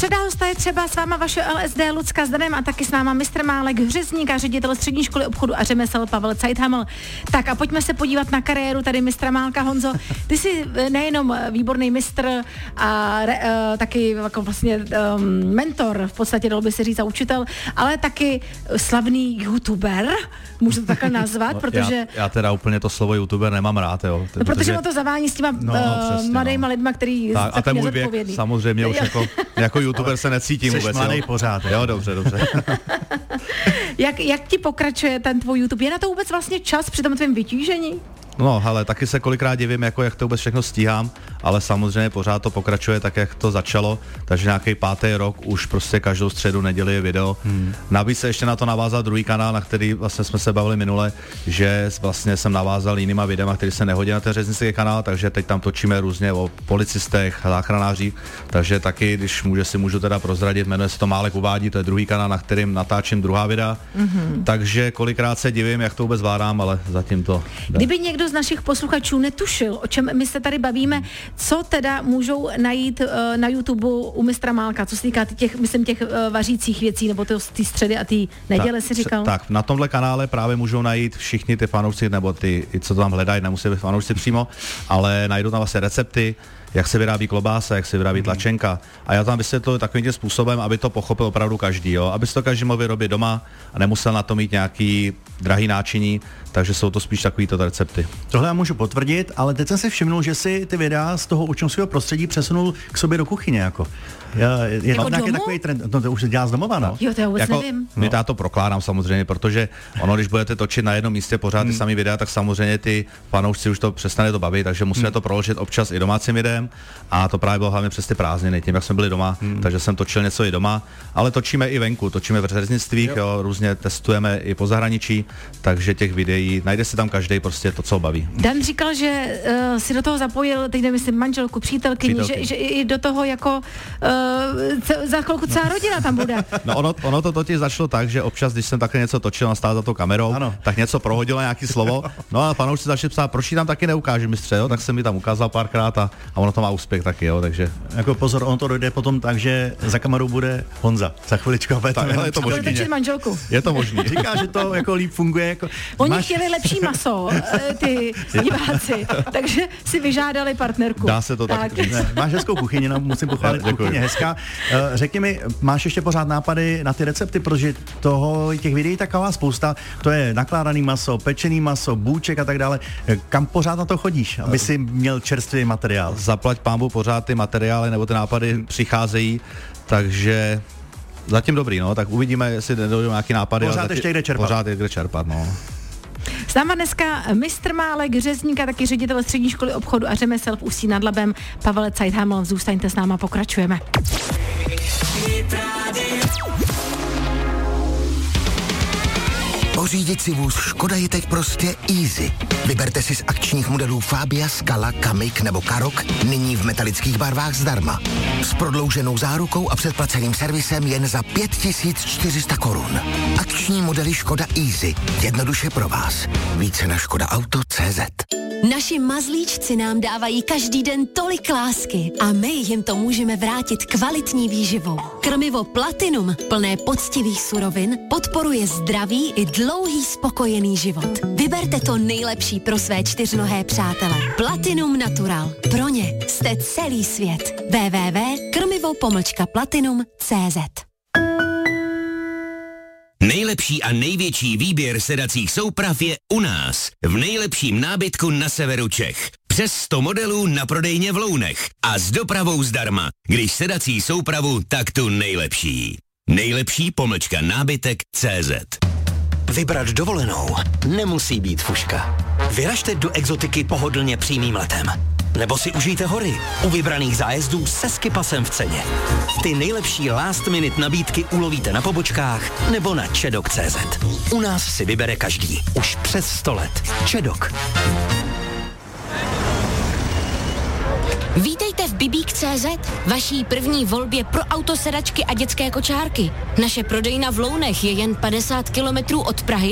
Středá hosta je třeba s váma vaše LSD Lucka Zdanem a taky s náma mistr Málek Hřezník a ředitel střední školy obchodu a řemesel Pavel Zeithaml. Tak a pojďme se podívat na kariéru tady mistra Málka. Honzo, ty jsi nejenom výborný mistr a taky jako vlastně mentor, v podstatě dalo by se říct a učitel, ale taky slavný youtuber, můžu to takhle nazvat, protože... Já teda úplně to slovo youtuber nemám rád, jo. No, protože to zavání s těma mladýma lidma, který tak, a ten můj věk, samozřejmě už jako youtuber se necítím vůbec. Jsi mladý pořád. Jo, dobře. Jak ti pokračuje ten tvůj YouTube? Je na to vůbec vlastně čas při tom tvém vytížení? No, hele, taky se kolikrát divím, jak to vůbec všechno stíhám, ale samozřejmě pořád to pokračuje tak, jak to začalo, takže nějaký 5. rok už prostě každou středu, neděli je video. Navíc se ještě na to navázal druhý kanál, na který vlastně jsme se bavili minule, že vlastně jsem navázal jinýma videama, který se nehodí na ten řeznický kanál, takže teď tam točíme různě o policistech, záchranářích, takže taky, když můžu teda prozradit, jmenuje se to Málek uvádí, to je druhý kanál, na kterým natáčím druhá videa, takže kolikrát se divím, jak to vůbec zvládám, ale zatím to jde. Kdyby někdo z našich posluchačů netušil, o čem my se tady bavíme, co teda můžou najít na YouTube u mistra Málka, co se týká těch vařících věcí, nebo ty středy a ty neděle, si říkal? Tak, na tomhle kanále právě můžou najít všichni ty fanoušci, nebo ty, co to tam hledají, nemusí být fanoušci přímo, ale najdou tam vlastně recepty, jak se vyrábí klobása, jak se vyrábí tlačenka. A já tam vysvětluji takovým tím způsobem, aby to pochopil opravdu každý, jo? Aby si to každý mohl vyrobit doma a nemusel na to mít nějaký drahý náčiní, takže jsou to spíš takovýto recepty. Tohle já můžu potvrdit, ale teď jsem si všimnul, že si ty videa z toho učňovského prostředí přesunul k sobě do kuchyně, jako. Je jako nějaký takový trend, no to už se dělá z domova, no. Jo, to já vůbec nevím. Já to prokládám samozřejmě, protože ono, když budete točit na jednom místě pořád ty samý videa, tak samozřejmě ty fanoušci už to přestane to bavit, takže musíme to proložit občas i domácím videem a to právě bylo hlavně přes ty prázdniny, tím jak jsme byli doma, takže jsem točil něco i doma, ale točíme i venku, točíme v řeznictvích, jo, různě testujeme i po zahraničí, takže těch videí najde se tam každý prostě to, co baví. Dan říkal, že si do toho zapojil, teď nemyslím manželku, přítelkyni, že i do toho jako za chvilku celá rodina tam bude. No ono to totiž začalo tak, že občas, když jsem takhle něco točil a stál za tou kamerou, tak něco prohodilo nějaký slovo. No a fanoušci začali psát, proč ji tam taky neukážeš, mistře, jo? Tak jsem mi tam ukázal párkrát a ono to má úspěch taky, jo, takže. Jako pozor, on to dojde potom tak, že za kamerou bude Honza. Za chviličku je to možný. manželku. Je to možný. Říká, že to jako líp funguje. Jako, oni chtěli lepší maso, ty diváci, takže si vyžádali partnerku. Dá se to tak. Máš hezkou kuchyni, no, musím pochválit, kuchyně hezká. Řekni mi, máš ještě pořád nápady na ty recepty, protože těch videí taková spousta, to je nakládaný maso, pečený maso, bůček a tak dále. Kam pořád na to chodíš, aby si měl čerstvý materiál? Zaplať pánbu, pořád ty materiály nebo ty nápady přicházejí, takže zatím dobrý, no, tak uvidíme, jestli dojdou nějaký nápady. Pořád ještě kde čerpat. Pořád je kde čerpat, no. S náma dneska mistr Málek Hřezník a taky ředitel střední školy obchodu a řemesel v Ústí nad Labem Pavel Zeithaml. Zůstaňte s náma, pokračujeme. Pořídit si vůz Škoda je teď prostě easy. Vyberte si z akčních modelů Fabia, Scala, Kamiq nebo Karoq nyní v metalických barvách zdarma. S prodlouženou zárukou a předplaceným servisem jen za 5400 korun. Akční modely Škoda Easy. Jednoduše pro vás. Více na škodaauto.cz. Naši mazlíčci nám dávají každý den tolik lásky a my jim to můžeme vrátit kvalitní výživou. Krmivo Platinum, plné poctivých surovin, podporuje zdravý i dlouhý spokojený život. Vyberte to nejlepší pro své čtyřnohé přátele. Platinum Natural. Pro ně jste celý svět. www.krmivo-platinum.cz. Nejlepší a největší výběr sedacích souprav je u nás, v nejlepším nábytku na severu Čech. Přes 100 modelů na prodejně v Lounech a s dopravou zdarma. Když sedací soupravu, tak tu nejlepší. Nejlepší-nábytek.cz. Vybrat dovolenou nemusí být fuška. Vyražte do exotiky pohodlně přímým letem. Nebo si užijte hory u vybraných zájezdů se skipasem v ceně. Ty nejlepší last minute nabídky ulovíte na pobočkách nebo na čedok.cz. U nás si vybere každý. Už přes 100 let. Čedok. Vítejte v Bibík.cz, vaší první volbě pro autosedačky a dětské kočárky. Naše prodejna v Lounech je jen 50 kilometrů od Prahy